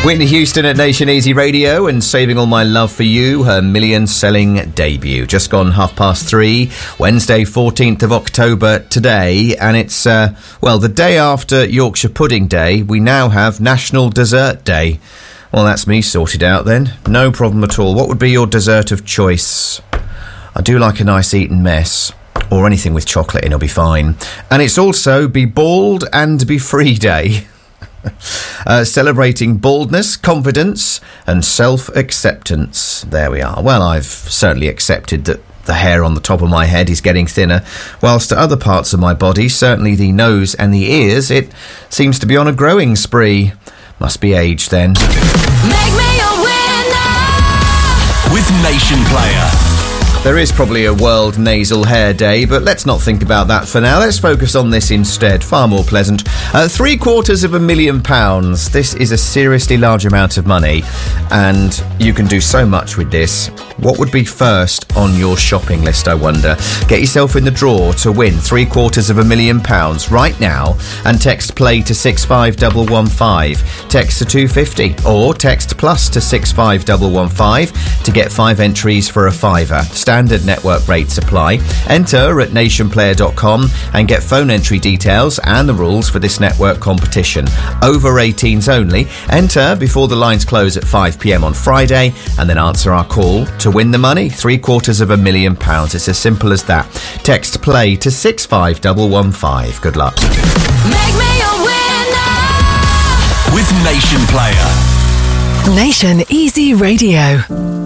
Whitney Houston at Nation Easy Radio and Saving All My Love for You, her million-selling debut. Just gone 3:30, Wednesday 14th of October today, and it's, the day after Yorkshire Pudding Day, we now have National Dessert Day. Well, that's me sorted out then. No problem at all. What would be your dessert of choice? I do like a nice eaten mess, or anything with chocolate in will be fine. And it's also Be Bald and Be Free Day. Celebrating baldness, confidence and self-acceptance. There we are. Well, I've certainly accepted that the hair on the top of my head is getting thinner, whilst to other parts of my body, certainly the nose and the ears, it seems to be on a growing spree. Must be age then. Make me a winner with Nation Player. There is probably a World Nasal Hair Day, but let's not think about that for now. Let's focus on this instead. Far more pleasant. £750,000. This is a seriously large amount of money, and you can do so much with this. What would be first on your shopping list, I wonder? Get yourself in the draw to win £750,000 right now and text play to 65115. Text to 250 or text plus to 65115 to get 5 entries for a £5. Standard network rates apply. Enter at nationplayer.com and get phone entry details and the rules for this network competition. Over 18s only. Enter before the lines close at 5 p.m. on Friday and then answer our call to win the money. £750,000. It's as simple as that. Text play to 65115. Good luck. Make me a winner with Nation Player. Nation Easy Radio.